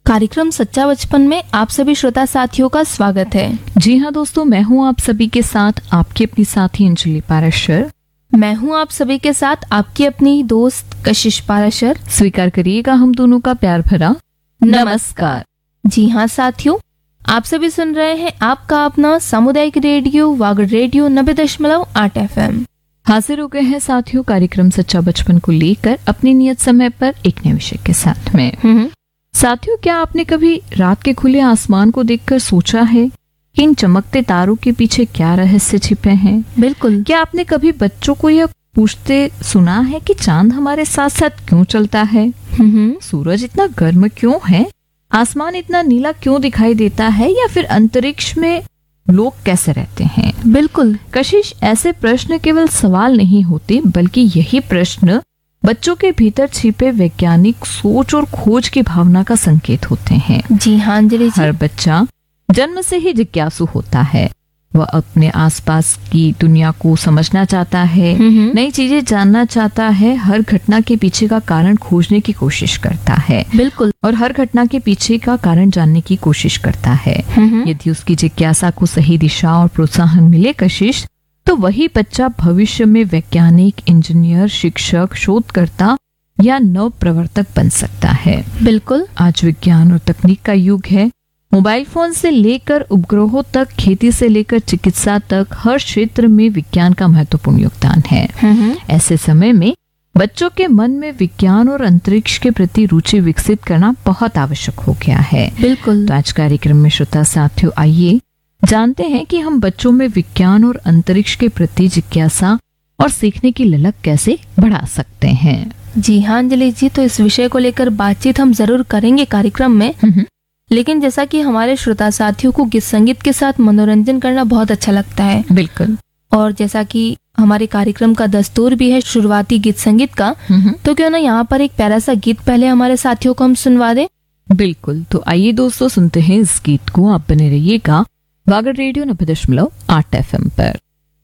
कार्यक्रम सच्चा बचपन में आप सभी श्रोता साथियों का स्वागत है। जी हाँ दोस्तों, मैं हूँ आप सभी के साथ आपकी अपनी साथी अंजलि पाराशर। मैं हूँ आप सभी के साथ आपकी अपनी दोस्त कशिश पाराशर। स्वीकार करिएगा हम दोनों का प्यार भरा नमस्कार। जी हाँ साथियों, आप सभी सुन रहे हैं आपका अपना सामुदायिक रेडियो वागड़ रेडियो 90.8 FM। हाजिर हो गए हैं साथियों कार्यक्रम सच्चा बचपन को लेकर अपनी नियत समय पर एक नए विषय के साथ में। साथियों, क्या आपने कभी रात के खुले आसमान को देखकर सोचा है कि इन चमकते तारों के पीछे क्या रहस्य छिपे हैं? बिल्कुल। क्या आपने कभी बच्चों को यह पूछते सुना है कि चांद हमारे साथ साथ क्यों चलता है? सूरज इतना गर्म क्यों है? आसमान इतना नीला क्यों दिखाई देता है? या फिर अंतरिक्ष में लोग कैसे रहते हैं? बिल्कुल कशिश, ऐसे प्रश्न केवल सवाल नहीं होते, बल्कि यही प्रश्न बच्चों के भीतर छिपे वैज्ञानिक सोच और खोज की भावना का संकेत होते हैं। जी हाँ अंजलि जी। हर बच्चा जन्म से ही जिज्ञासु होता है। वह अपने आसपास की दुनिया को समझना चाहता है, नई चीजें जानना चाहता है, हर घटना के पीछे का कारण खोजने की कोशिश करता है। बिल्कुल। और हर घटना के पीछे का कारण जानने की कोशिश करता है। यदि उसकी जिज्ञासा को सही दिशा और प्रोत्साहन मिले कशिश, तो वही बच्चा भविष्य में वैज्ञानिक, इंजीनियर, शिक्षक, शोधकर्ता या नव प्रवर्तक बन सकता है। बिल्कुल। आज विज्ञान और तकनीक का युग है। मोबाइल फोन से लेकर उपग्रहों तक, खेती से लेकर चिकित्सा तक, हर क्षेत्र में विज्ञान का महत्वपूर्ण योगदान है। ऐसे समय में बच्चों के मन में विज्ञान और अंतरिक्ष के प्रति रुचि विकसित करना बहुत आवश्यक हो गया है। बिल्कुल। तो आज कार्यक्रम में श्रोता साथियों, आइए जानते हैं कि हम बच्चों में विज्ञान और अंतरिक्ष के प्रति जिज्ञासा और सीखने की ललक कैसे बढ़ा सकते हैं। जी हाँ अंजलि जी, तो इस विषय को लेकर बातचीत हम जरूर करेंगे कार्यक्रम में। लेकिन जैसा कि हमारे श्रोता साथियों को गीत संगीत के साथ मनोरंजन करना बहुत अच्छा लगता है। बिल्कुल। और जैसा कि हमारे कार्यक्रम का दस्तूर भी है शुरुआती गीत संगीत का, तो क्यों ना यहाँ पर एक प्यारा सा गीत पहले हमारे साथियों को हम सुनवा दें। बिल्कुल। तो आइए दोस्तों, सुनते हैं इस गीत को। आप बने रहिएगा वागड़ रेडियो 90.8 FM पर।